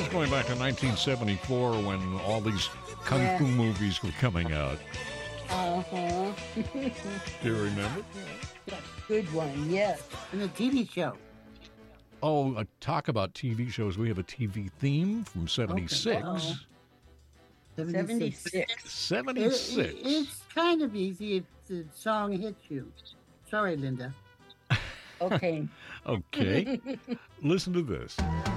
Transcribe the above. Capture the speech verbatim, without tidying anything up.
is going back to nineteen seventy-four when all these kung Yeah. fu movies were coming out. Uh-huh. Do you remember? Good one, yes. And a T V show. Oh, uh, talk about T V shows. We have a T V theme from seventy-six. Uh-oh. seventy-six. seventy-six. seventy-six. It- it- it's kind of easy if the song hits you. Sorry, Linda. Okay. Okay. Listen to this.